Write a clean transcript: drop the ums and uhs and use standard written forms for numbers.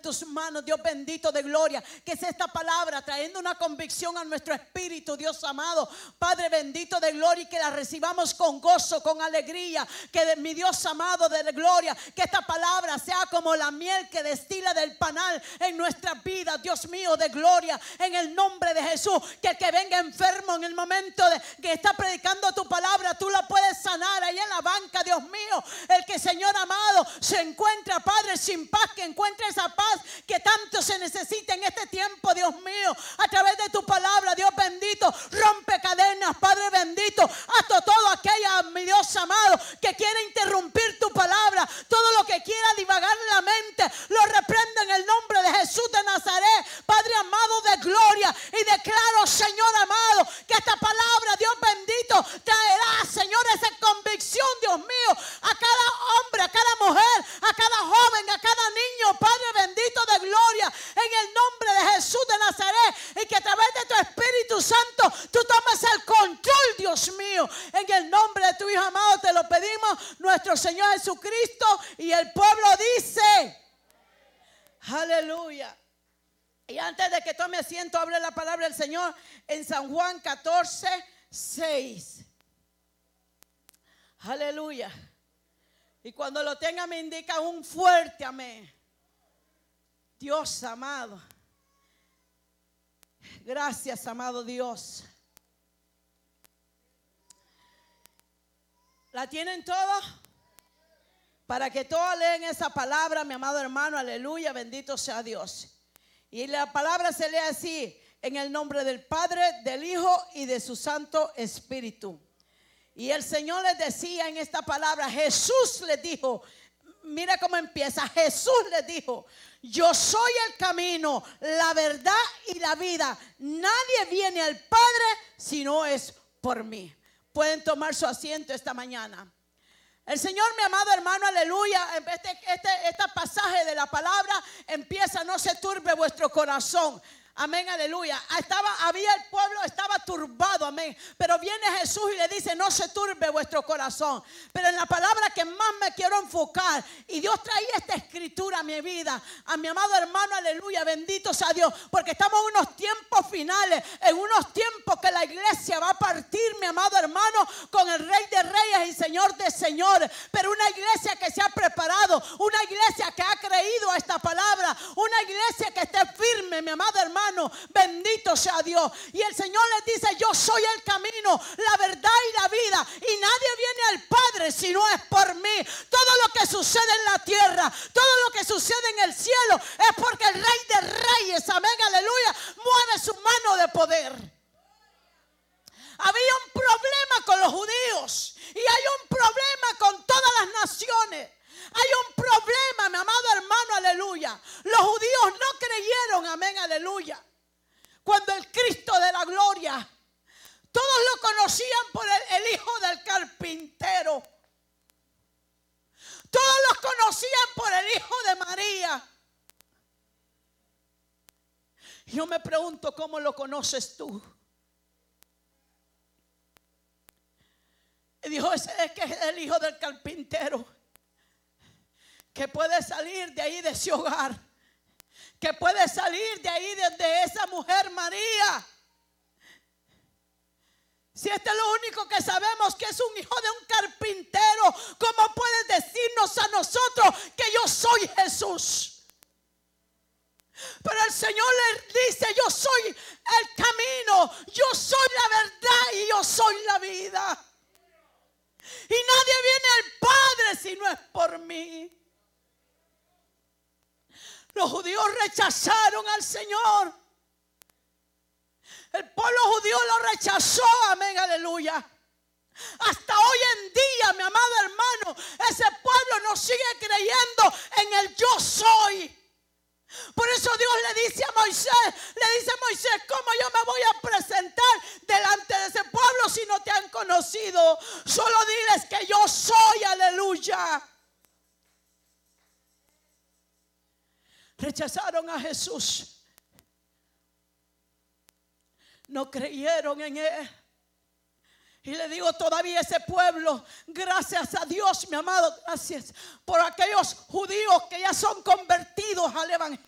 tus manos, Dios bendito de gloria, que es esta palabra trayendo una convicción a nuestro espíritu, Dios amado, Padre bendito de gloria, y que la recibamos con gozo, con alegría, que de mi Dios amado de gloria, que esta palabra sea como la miel que destila del panal en nuestras vidas, Dios mío de gloria, en el nombre de Jesús. Que el que venga enfermo en el momento de que está predicando tu palabra, tú la puedes sanar ahí en la banca, Dios mío. El que, Señor amado, se encuentra, Padre, sin paz, que encuentre esa paz que tanto se necesita en este tiempo, Dios mío, a través de tu palabra, Dios bendito. Rompe cadenas, Padre bendito, hasta todo aquella, mi Dios amado, que quiere interrumpir tu palabra, todo lo que quiera divagar la mente, lo reprendo en el nombre de Jesús de Nazaret, Padre amado de gloria, y declaro, Señor amado, que esta palabra, Dios bendito, traerá, Señor, esa convicción, Dios mío, a cada hombre, a cada mujer, a cada joven, a cada niño, Padre bendito de gloria, en el nombre de Jesús de Nazaret, y que a través de tu Espíritu Santo tú tomes el control, Dios mío, en el nombre de tu Hijo amado te lo pedimos, nuestro Señor Jesucristo, y el pueblo dice, aleluya. Y antes de que tome asiento, hable la palabra del Señor en San Juan 14:6. Aleluya. Y cuando lo tenga me indica un fuerte amén. Dios amado. Gracias, amado Dios. ¿La tienen todos? Para que todos lean esa palabra, mi amado hermano, aleluya, bendito sea Dios. Y la palabra se lee así, en el nombre del Padre, del Hijo y de su Santo Espíritu. Y el Señor les decía en esta palabra, Jesús les dijo, mira cómo empieza, Jesús les dijo, yo soy el camino, la verdad y la vida. Nadie viene al Padre si no es por mí. Pueden tomar su asiento esta mañana. El Señor, mi amado hermano, aleluya, este pasaje de la palabra empieza, no se turbe vuestro corazón. Amén, aleluya. Había el pueblo, estaba turbado, amén. Pero viene Jesús y le dice, no se turbe vuestro corazón. Pero en la palabra que más me quiero enfocar, y Dios traía esta escritura a mi vida, a mi amado hermano, aleluya, bendito sea Dios. Porque estamos en unos tiempos finales, en unos tiempos que la iglesia va a partir, mi amado hermano, con el Rey de Reyes y Señor de Señores. Pero una iglesia que se ha preparado, una iglesia que ha creído a esta palabra, una iglesia que esté firme, mi amado hermano. Bendito sea Dios. Y el Señor les dice, yo soy el camino, la verdad y la vida, y nadie viene al Padre si no es por mí. Todo lo que sucede en la tierra, todo lo que sucede en el cielo, es porque el Rey de Reyes, amén, aleluya, mueve su mano de poder. Había un problema con los judíos, y hay un problema con todas las naciones. Hay un problema, mi amado hermano, aleluya. Los judíos no creyeron, amén, aleluya, cuando el Cristo de la gloria, todos lo conocían por el hijo del carpintero. Todos los conocían por el hijo de María. Yo me pregunto, ¿cómo lo conoces tú? Y dijo, es que es el hijo del carpintero, que puede salir de ahí de ese hogar, que puede salir de ahí de esa mujer María. Si este es lo único que sabemos, que es un hijo de un carpintero, ¿cómo puedes decirnos a nosotros que yo soy Jesús? Pero el Señor le dice, yo soy el camino, yo soy la verdad y yo soy la vida. Y nadie viene al Padre si no es por mí. Los judíos rechazaron al Señor. El pueblo judío lo rechazó, amén, aleluya. Hasta hoy en día, mi amado hermano, ese pueblo no sigue creyendo en el yo soy. Por eso Dios le dice a Moisés, ¿cómo yo me voy a presentar delante de ese pueblo si no te han conocido? Solo diles que yo soy, aleluya. Rechazaron a Jesús. No creyeron en Él. Y le digo todavía a ese pueblo, gracias a Dios, mi amado, gracias por aquellos judíos que ya son convertidos al evangelio.